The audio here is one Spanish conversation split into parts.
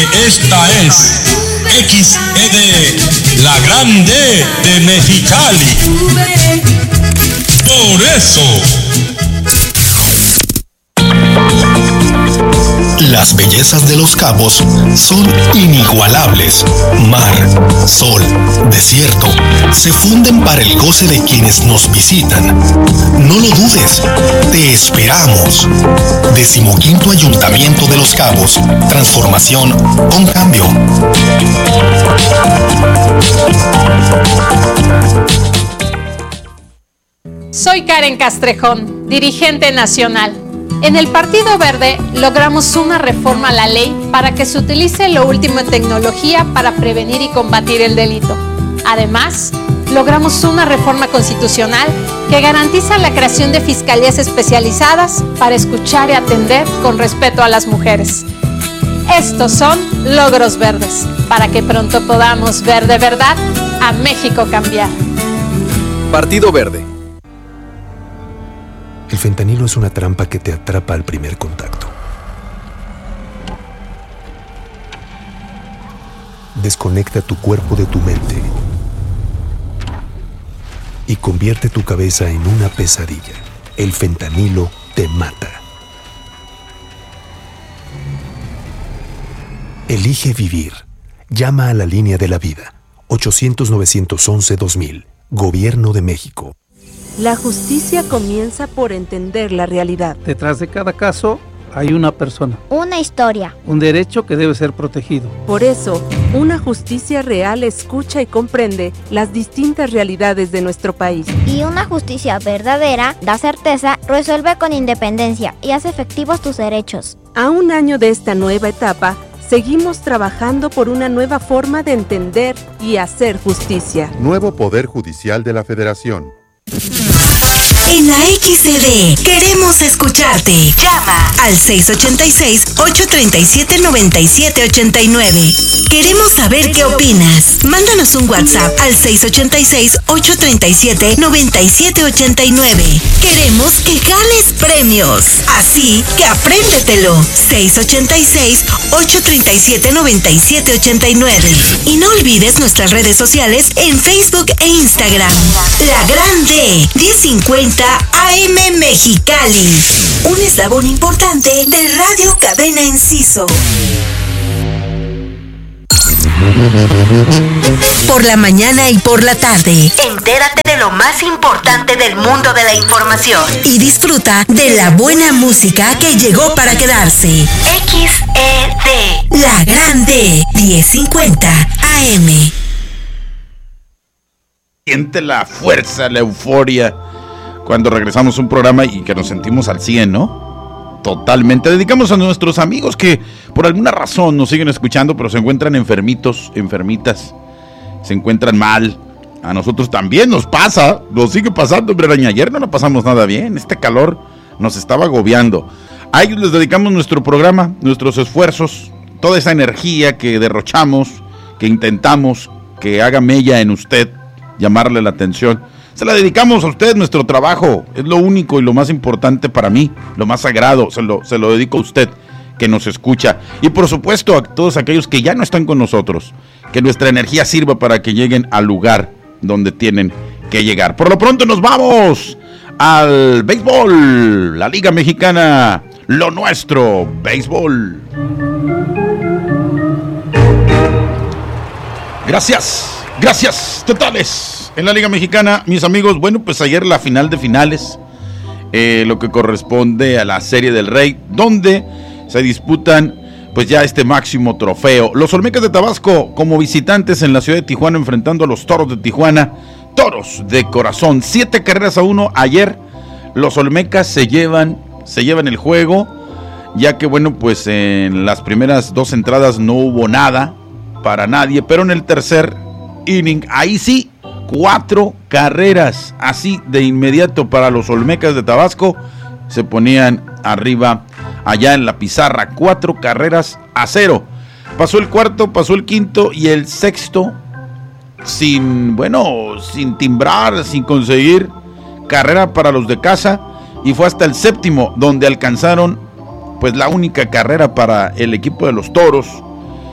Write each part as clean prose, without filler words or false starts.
esta es XED, la grande de Mexicali. Por eso. Las bellezas de Los Cabos son inigualables. Mar, sol, desierto, se funden para el goce de quienes nos visitan. No lo dudes, te esperamos. 15º Ayuntamiento de Los Cabos. Transformación con cambio. Soy Karen Castrejón, dirigente nacional. En el Partido Verde logramos una reforma a la ley para que se utilice lo último en tecnología para prevenir y combatir el delito. Además, logramos una reforma constitucional que garantiza la creación de fiscalías especializadas para escuchar y atender con respeto a las mujeres. Estos son logros verdes, para que pronto podamos ver de verdad a México cambiar. Partido Verde. El fentanilo es una trampa que te atrapa al primer contacto. Desconecta tu cuerpo de tu mente y convierte tu cabeza en una pesadilla. El fentanilo te mata. Elige vivir. Llama a la línea de la vida. 800-911-2000. Gobierno de México. La justicia comienza por entender la realidad. Detrás de cada caso hay una persona. Una historia. Un derecho que debe ser protegido. Por eso, una justicia real escucha y comprende las distintas realidades de nuestro país. Y una justicia verdadera da certeza, resuelve con independencia y hace efectivos tus derechos. A un año de esta nueva etapa, seguimos trabajando por una nueva forma de entender y hacer justicia. Nuevo Poder Judicial de la Federación. En la XCD queremos escucharte. Llama al 686-837-9789. Queremos saber qué opinas. Mándanos un WhatsApp al 686-837-9789. Queremos que ganes premios. Así que apréndetelo. 686-837-9789. Y no olvides nuestras redes sociales en Facebook e Instagram. La Grande 1050 AM Mexicali, un eslabón importante de Radio Cadena Enciso. Por la mañana y por la tarde, entérate de lo más importante del mundo de la información y disfruta de la buena música que llegó para quedarse. XED, La Grande 1050 AM. Siente la fuerza, la euforia cuando regresamos a un programa y que nos sentimos al 100, ¿no? Totalmente. Dedicamos a nuestros amigos que por alguna razón nos siguen escuchando, pero se encuentran enfermitos, enfermitas, se encuentran mal. A nosotros también nos pasa, nos sigue pasando, hombre. Ayer no la pasamos nada bien, este calor nos estaba agobiando. A ellos les dedicamos nuestro programa, nuestros esfuerzos, toda esa energía que derrochamos, que intentamos que haga mella en usted, llamarle la atención. Se la dedicamos a usted, nuestro trabajo es lo único y lo más importante para mí, lo más sagrado, se lo dedico a usted que nos escucha. Y por supuesto a todos aquellos que ya no están con nosotros, que nuestra energía sirva para que lleguen al lugar donde tienen que llegar. Por lo pronto nos vamos al béisbol, la Liga Mexicana, lo nuestro, béisbol. Gracias totales. En la Liga Mexicana, mis amigos, bueno, pues ayer la final de finales, lo que corresponde a la Serie del Rey, donde se disputan pues ya este máximo trofeo. Los Olmecas de Tabasco como visitantes en la ciudad de Tijuana enfrentando a los Toros de Tijuana, Toros de corazón, 7-1 ayer. Los Olmecas se llevan el juego, ya que bueno, pues en las primeras 2 entradas no hubo nada para nadie, pero en el tercer inning, ahí sí, 4 carreras, así de inmediato para los Olmecas de Tabasco, se ponían arriba allá en la pizarra, 4-0. Pasó el cuarto, pasó el quinto y el sexto, sin timbrar, sin conseguir carrera para los de casa, y fue hasta el séptimo donde alcanzaron pues la única carrera para el equipo de los Toros,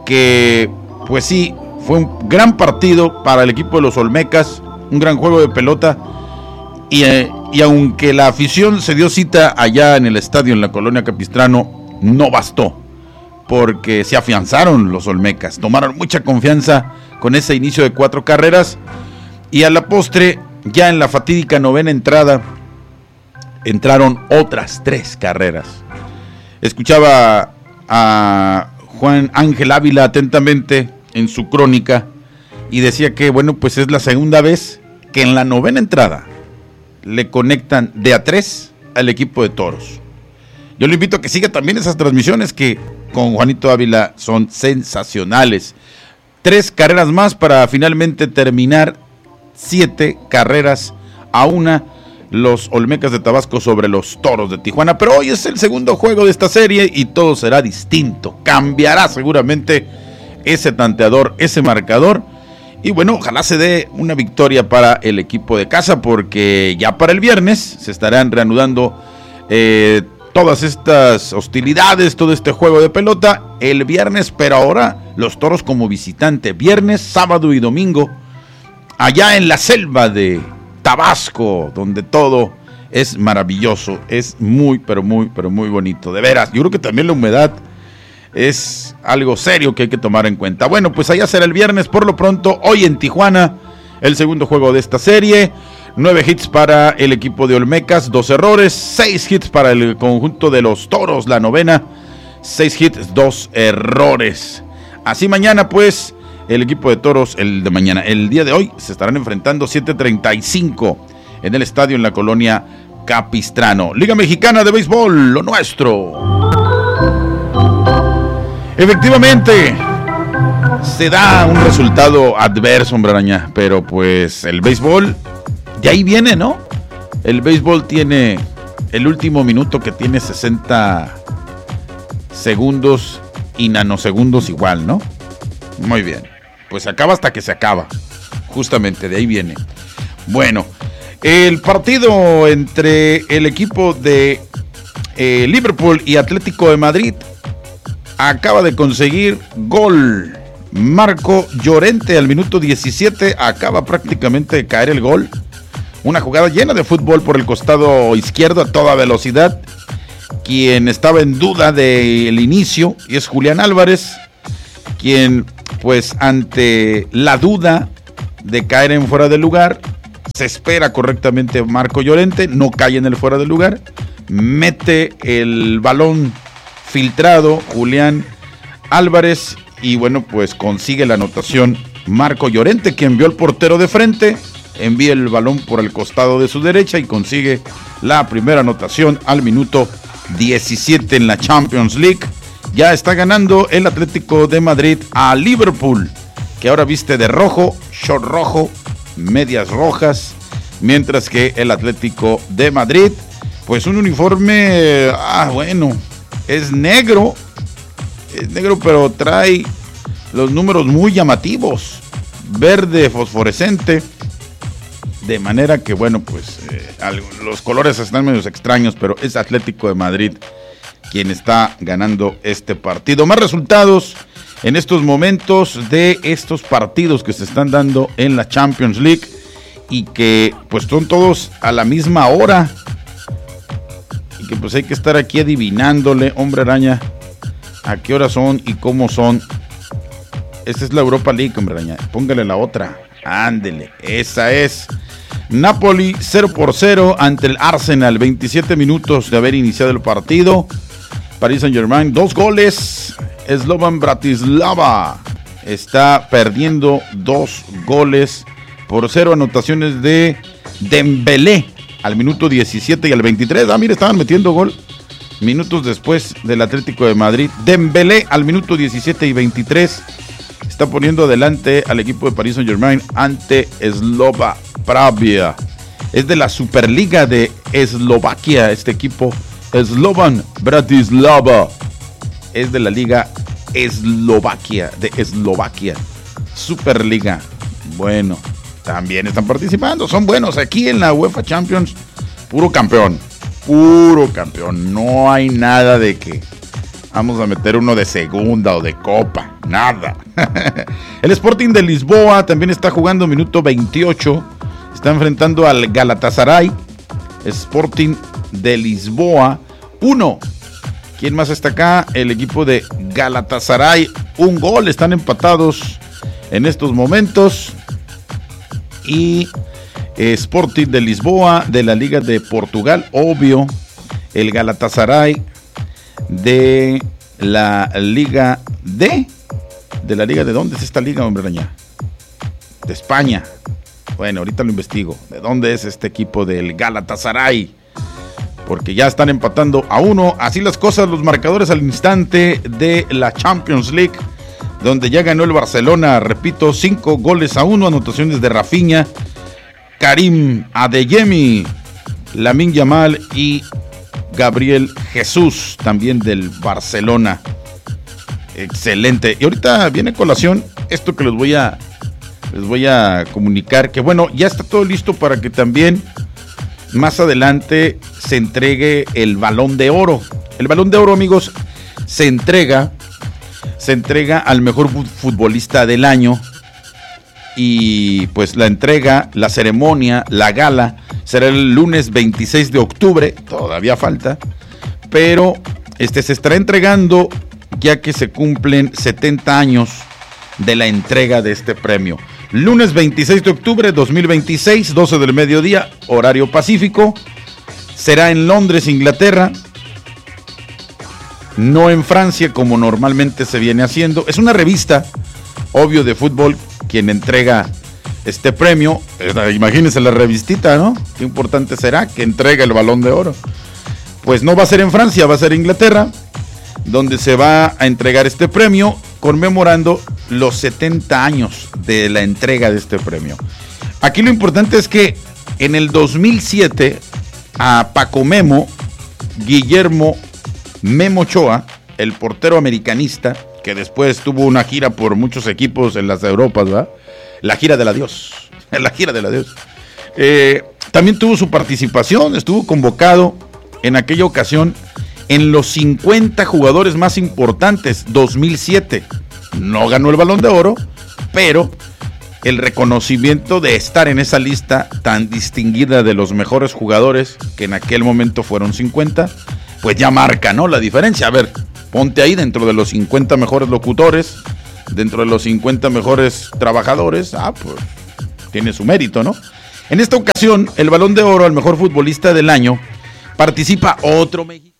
que, pues sí, fue un gran partido para el equipo de los Olmecas, un gran juego de pelota, y aunque la afición se dio cita allá en el estadio en la colonia Capistrano, no bastó, porque se afianzaron los Olmecas, tomaron mucha confianza con ese inicio de 4 carreras, y a la postre, ya en la fatídica 9ª entrada, entraron otras 3 carreras. Escuchaba a Juan Ángel Ávila atentamente en su crónica y decía que, bueno, pues es la segunda vez que en la 9ª entrada le conectan de a 3 al equipo de Toros. Yo le invito a que siga también esas transmisiones que con Juanito Ávila son sensacionales. 3 carreras más para finalmente terminar 7 carreras a 1 los Olmecas de Tabasco sobre los Toros de Tijuana. Pero hoy es el segundo juego de esta serie y todo será distinto. Cambiará seguramente ese tanteador, ese marcador. Y bueno, ojalá se dé una victoria para el equipo de casa, porque ya para el viernes se estarán reanudando todas estas hostilidades, todo este juego de pelota el viernes, pero ahora los Toros como visitante, viernes, sábado y domingo, allá en la selva de Tabasco, donde todo es maravilloso, es muy, pero muy bonito, de veras. Yo creo que también la humedad es algo serio que hay que tomar en cuenta. Bueno, pues allá será el viernes. Por lo pronto, hoy en Tijuana, el segundo juego de esta serie. 9 hits para el equipo de Olmecas, 2 errores, 6 hits para el conjunto de los Toros, la 9ª, 6 hits, 2 errores. Así mañana, pues, el equipo de Toros, el día de hoy, se estarán enfrentando 7:35 en el estadio en la colonia Capistrano. Liga Mexicana de Béisbol, lo nuestro. Efectivamente, se da un resultado adverso, hombre araña, pero pues el béisbol, de ahí viene, ¿no? El béisbol tiene el último minuto que tiene 60 segundos y nanosegundos igual, ¿no? Muy bien. Pues acaba hasta que se acaba. Justamente de ahí viene. Bueno, el partido entre el equipo de Liverpool y Atlético de Madrid acaba de conseguir gol. Marco Llorente al minuto 17 acaba prácticamente de caer el gol. Una jugada llena de fútbol por el costado izquierdo a toda velocidad. Quien estaba en duda del inicio y es Julián Álvarez, quien pues ante la duda de caer en fuera de lugar, se espera correctamente Marco Llorente, no cae en el fuera de lugar, mete el balón filtrado Julián Álvarez y bueno, pues consigue la anotación Marco Llorente, quien vio al portero de frente, envía el balón por el costado de su derecha y consigue la primera anotación al minuto 17 en la Champions League. Ya está ganando el Atlético de Madrid a Liverpool, que ahora viste de rojo, short rojo, medias rojas, mientras que el Atlético de Madrid, pues un uniforme, bueno, es negro, pero trae los números muy llamativos, verde fosforescente, de manera que, bueno, pues los colores están medio extraños, pero es Atlético de Madrid quien está ganando este partido. Más resultados en estos momentos de estos partidos que se están dando en la Champions League y que pues son todos a la misma hora y que pues hay que estar aquí adivinándole, hombre araña, a qué hora son y cómo son. Esta es la Europa League, hombre araña, póngale la otra, ándele, esa es. Napoli 0-0 ante el Arsenal, 27 minutos de haber iniciado el partido. Paris Saint-Germain, 2 goles. Slovan Bratislava está perdiendo 2-0. Anotaciones de Dembélé al minuto 17 y al 23. Mire, estaban metiendo gol minutos después del Atlético de Madrid. Dembélé al minuto 17 y 23 está poniendo adelante al equipo de Paris Saint-Germain ante Slova Pravia. Es de la Superliga de Eslovaquia este equipo. Slovan Bratislava es de la Liga Eslovaquia, de Eslovaquia, Superliga. Bueno, también están participando, son buenos aquí en la UEFA Champions. Puro campeón, no hay nada de que vamos a meter uno de segunda o de copa, nada. El Sporting de Lisboa también está jugando minuto 28, está enfrentando al Galatasaray. Sporting de Lisboa 1. ¿Quién más está acá? El equipo de Galatasaray, un gol, están empatados en estos momentos. Y Sporting de Lisboa de la Liga de Portugal, obvio. El Galatasaray de la Liga de la Liga de ¿dónde es esta liga, hombre araña? De España. Bueno, ahorita lo investigo. ¿De dónde es este equipo del Galatasaray? Porque ya están empatando a 1. Así las cosas, los marcadores al instante de la Champions League, donde ya ganó el Barcelona, repito, 5-1, anotaciones de Rafinha, Karim Adeyemi, Lamine Yamal y Gabriel Jesús, también del Barcelona. Excelente. Y ahorita viene a colación esto que les voy a comunicar, que bueno, ya está todo listo para que también más adelante se entregue el Balón de Oro. El Balón de Oro, amigos, se entrega al mejor futbolista del año. Y pues la entrega, la ceremonia, la gala será el lunes 26 de octubre, todavía falta, pero se estará entregando ya que se cumplen 70 años de la entrega de este premio. Lunes 26 de octubre 2026, 12 del mediodía, horario pacífico. Será en Londres, Inglaterra, no en Francia como normalmente se viene haciendo. Es una revista, obvio, de fútbol quien entrega este premio. Imagínense la revistita, ¿no? Qué importante será que entregue el Balón de Oro. Pues no va a ser en Francia, va a ser en Inglaterra, donde se va a entregar este premio, conmemorando los 70 años de la entrega de este premio. Aquí lo importante es que en el 2007 a Paco Memo, Guillermo Memo Ochoa, el portero americanista, que después tuvo una gira por muchos equipos en las Europas, ¿verdad? La gira del adiós. También tuvo su participación, estuvo convocado en aquella ocasión en los 50 jugadores más importantes, 2007. No ganó el Balón de Oro, pero el reconocimiento de estar en esa lista tan distinguida de los mejores jugadores, que en aquel momento fueron 50, pues ya marca, ¿no?, la diferencia. A ver, ponte ahí dentro de los 50 mejores locutores, dentro de los 50 mejores trabajadores, pues tiene su mérito, ¿no? En esta ocasión, el Balón de Oro al mejor futbolista del año participa otro mexicano.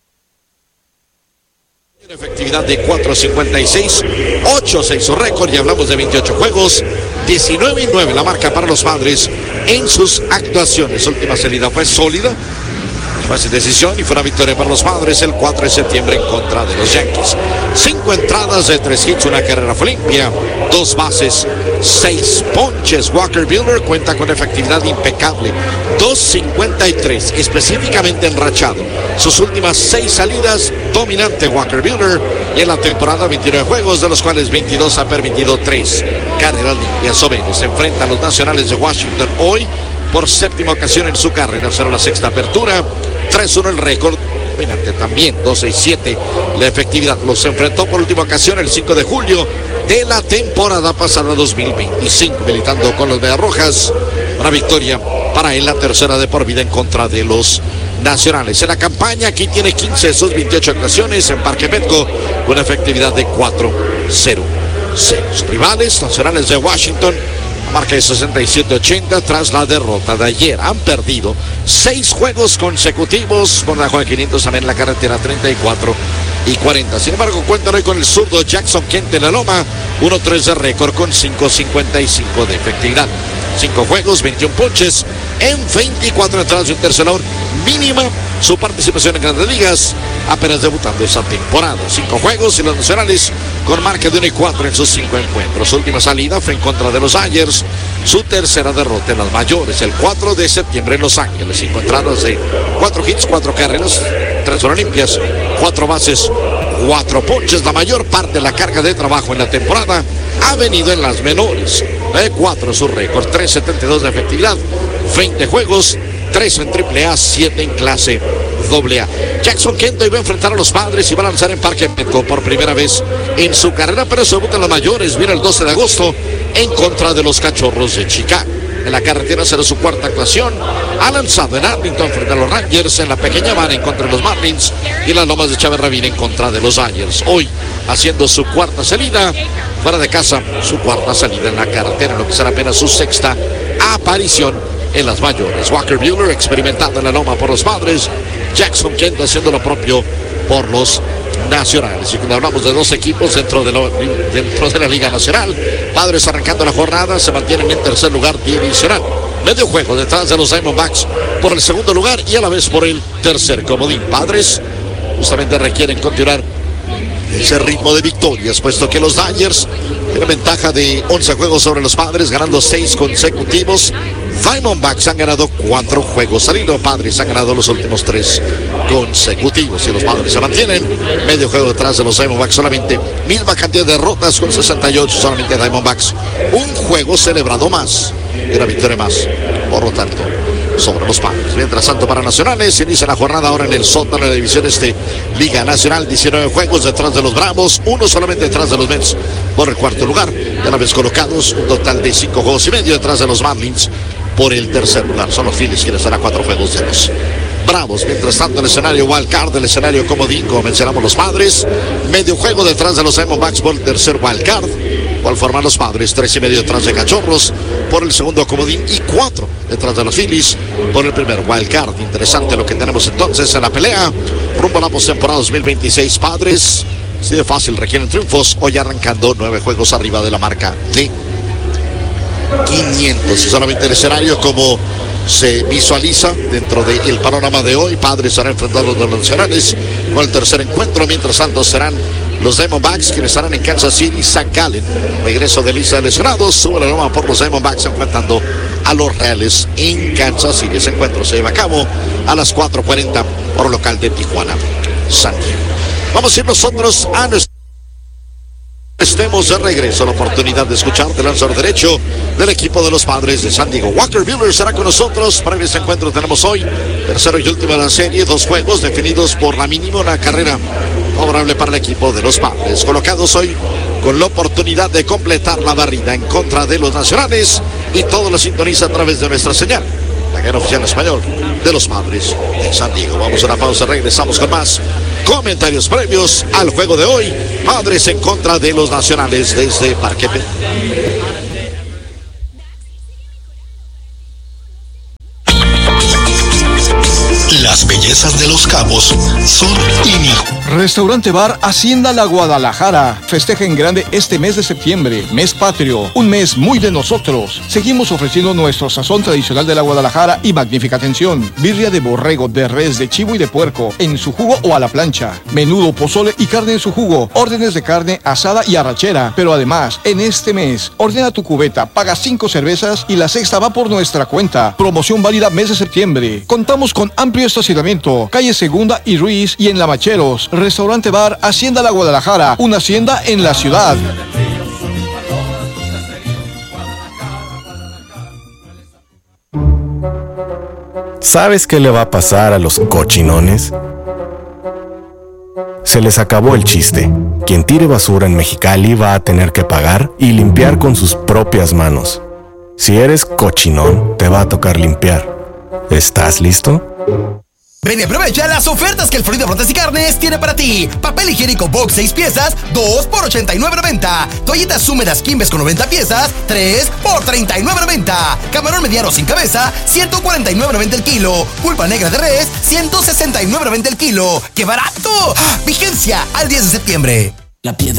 Efectividad de 4.56, 8-6 su récord, y hablamos de 28 juegos, 19-9 la marca para los Padres en sus actuaciones. Última salida fue sólida, fácil decisión, y fue una victoria para los Padres el 4 de septiembre en contra de los Yankees. 5 entradas de 3 hits, una carrera fue limpia, 2 bases, 6 ponches. Walker Buehler cuenta con efectividad impecable, 2.53, específicamente enrachado. Sus últimas 6 salidas, dominante Walker Buehler, y en la temporada 29 juegos, de los cuales 22 ha permitido 3 carreras limpias o menos. Se enfrenta a los Nacionales de Washington hoy por 7ª ocasión en su carrera. Será la 6ª apertura, 3-1 el récord, dominante también, 2-6-7 la efectividad. Los enfrentó por última ocasión el 5 de julio de la temporada pasada 2025, militando con los Mediarrojas. Una victoria para él, la tercera de por vida en contra de los Nacionales. En la campaña aquí tiene 15 de sus 28 actuaciones en Parque Petco, con efectividad de 4-0. Sus rivales, Nacionales de Washington, marca de 67-80 tras la derrota de ayer. Han perdido 6 juegos consecutivos con la de 500 también en la carretera 34 y 40. Sin embargo, cuentan hoy con el zurdo Jackson Kent en la loma, 1-3 de récord con 5.55 de efectividad. 5 juegos, 21 ponches en 24 entradas de un tercer mínima su participación en Grandes Ligas, apenas debutando esa temporada. 5 juegos y los Nacionales con marca de 1-4 en sus 5 encuentros. Su última salida fue en contra de los Dodgers, su tercera derrota en las mayores, el 4 de septiembre en Los Ángeles. 5 entradas de 4 hits, 4 carreras, 3 fueron limpias, 4 bases, 4 ponches. La mayor parte de la carga de trabajo en la temporada ha venido en las menores. 4 su récord, 3.72 de efectividad, 20 juegos, 3 en AAA, 7 en clase AA. Jackson Kent iba a enfrentar a los Padres y va a lanzar en Parque Petco por primera vez en su carrera, pero se debuta en las mayores. Viene el 12 de agosto en contra de los Cachorros de Chicago. En la carretera será su cuarta actuación. Ha lanzado en Arlington frente a los Rangers, en la Pequeña Habana en contra de los Marlins y en las Lomas de Chávez Ravine en contra de los Dodgers. Hoy haciendo su cuarta salida fuera de casa, su cuarta salida en la carretera, en lo que será apenas su sexta aparición en las mayores. Walker Buehler experimentando en la loma por los Padres, Jackson Kent haciendo lo propio por los Nacionales. Y cuando hablamos de dos equipos dentro de la Liga Nacional, Padres arrancando la jornada se mantienen en tercer lugar divisional. Medio juego detrás de los Diamondbacks por el segundo lugar y a la vez por el tercer comodín. Padres justamente requieren continuar ese ritmo de victorias, puesto que los Dodgers tienen ventaja de 11 juegos sobre los Padres, ganando 6 consecutivos. Diamondbacks han ganado 4 juegos al hilo. Padres han ganado los últimos 3 consecutivos y los Padres se mantienen medio juego detrás de los Diamondbacks. Solamente misma cantidad de derrotas con 68, solamente Diamondbacks un juego celebrado más y una victoria más, por lo tanto, sobre los Padres. Mientras tanto, para Nacionales, inicia la jornada ahora en el sótano de la división Liga Nacional. 19 juegos detrás de los Bravos, uno solamente detrás de los Mets por el cuarto lugar. Ya una vez colocados, un total de 5 juegos y medio detrás de los Marlins por el tercer lugar. Son los Phillies quienes darán 4 juegos de los Bravos. Mientras tanto, el escenario wild card, el escenario comodín, como mencionamos los Padres, medio juego detrás de los Diamondbacks por el tercer wild card. Igual forman los Padres, 3 y medio detrás de Cachorros por el segundo comodín y 4 detrás de los Phillies por el primer wild card. Interesante lo que tenemos entonces en la pelea rumbo a la postemporada 2026. Padres, así de fácil, requieren triunfos. Hoy arrancando 9 juegos arriba de la marca de 500. Solamente el escenario como se visualiza dentro del panorama de hoy. Padres estarán enfrentando a los Nacionales con el tercer encuentro. Mientras tanto serán los Diamondbacks quienes estarán en Kansas City. Zach Gallen, regreso de lista de lesionados, sube la loma por los Diamondbacks enfrentando a los Reales en Kansas City. Ese encuentro se lleva a cabo a las 4:40 por local de Tijuana, San Diego. Vamos a ir nosotros a nuestro... Estemos de regreso, la oportunidad de escuchar del lanzador derecho del equipo de los Padres de San Diego. Walker Buehler será con nosotros. Para este encuentro tenemos hoy tercero y último de la serie, 2 juegos definidos por la mínima, una carrera favorable para el equipo de los Padres. Colocados hoy con la oportunidad de completar la barrida en contra de los Nacionales y todo lo sintoniza a través de nuestra señal, la cadena oficial en español de los Padres de San Diego. Vamos a una pausa, regresamos con más comentarios previos al juego de hoy. Padres en contra de los Nacionales desde Parque Petco. Las bellezas de Los Cabos son inigualables. Restaurante Bar Hacienda La Guadalajara. Festeja en grande este mes de septiembre, mes patrio, un mes muy de nosotros. Seguimos ofreciendo nuestro sazón tradicional de la Guadalajara y magnífica atención. Birria de borrego, de res, de chivo y de puerco, en su jugo o a la plancha. Menudo, pozole y carne en su jugo. Órdenes de carne asada y arrachera. Pero además, en este mes, ordena tu cubeta, paga 5 cervezas y la sexta va por nuestra cuenta. Promoción válida mes de septiembre. Contamos con amplio estacionamiento, calle Segunda y Ruiz y en Lavacheros. Restaurante Bar Hacienda La Guadalajara, una hacienda en la ciudad. ¿Sabes qué le va a pasar a los cochinones? Se les acabó el chiste. Quien tire basura en Mexicali va a tener que pagar y limpiar con sus propias manos. Si eres cochinón, te va a tocar limpiar. ¿Estás listo? Ven y aprovecha las ofertas que el Florida Frutas y Carnes tiene para ti. Papel higiénico box 6 piezas, 2 por $89.90. Toallitas húmedas Kimbes con 90 piezas, 3 por $39.90. Camarón mediano sin cabeza, $149.90 el kilo. Pulpa negra de res, $169.90 el kilo. ¡Qué barato! ¡Vigencia al 10 de septiembre! La piedra.